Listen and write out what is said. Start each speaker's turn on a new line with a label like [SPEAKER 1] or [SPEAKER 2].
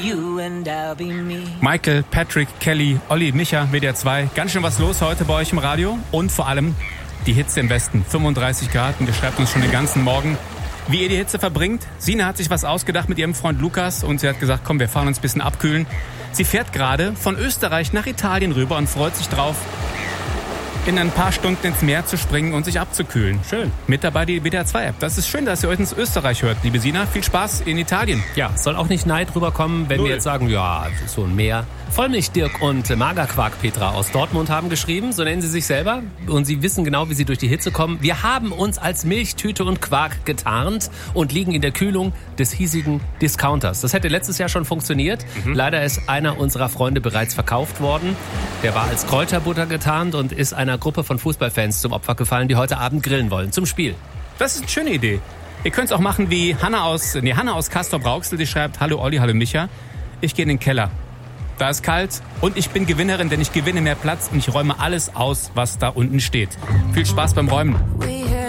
[SPEAKER 1] Michael, Patrick, Kelly, Olli, Micha, WDR 2. Ganz schön was los heute bei euch im Radio. Und vor allem die Hitze im Westen. 35 Grad und ihr schreibt uns schon den ganzen Morgen, wie ihr die Hitze verbringt. Sina hat sich was ausgedacht mit ihrem Freund Lukas und sie hat gesagt, komm, wir fahren uns ein bisschen abkühlen. Sie fährt gerade von Österreich nach Italien rüber und freut sich drauf, in ein paar Stunden ins Meer zu springen und sich abzukühlen.
[SPEAKER 2] Schön.
[SPEAKER 1] Mit dabei die WDR 2-App. Das ist schön, dass ihr euch ins Österreich hört, liebe Sina. Viel Spaß in Italien.
[SPEAKER 2] Ja, soll auch nicht Neid rüberkommen, wenn wir jetzt sagen, ja, so ein Meer. Vollmilch-Dirk und Magerquark-Petra aus Dortmund haben geschrieben, so nennen sie sich selber. Und sie wissen genau, wie sie durch die Hitze kommen. Wir haben uns als Milchtüte und Quark getarnt und liegen in der Kühlung des hiesigen Discounters. Das hätte letztes Jahr schon funktioniert. Leider ist einer unserer Freunde bereits verkauft worden. Der war als Kräuterbutter getarnt und ist einer Gruppe von Fußballfans zum Opfer gefallen, die heute Abend grillen wollen zum Spiel.
[SPEAKER 1] Das ist eine schöne Idee. Ihr könnt es auch machen wie Hanna aus Castrop-Rauxel, die schreibt, hallo Olli, hallo Micha. Ich gehe in den Keller. Da ist kalt und ich bin Gewinnerin, denn ich gewinne mehr Platz und ich räume alles aus, was da unten steht. Viel Spaß beim Räumen.